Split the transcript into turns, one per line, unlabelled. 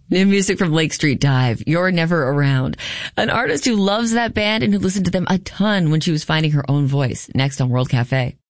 New music from Lake Street Dive, You're Never Around. An artist who loves that band and who listened to them a ton when she was finding her own voice. Next on World Cafe.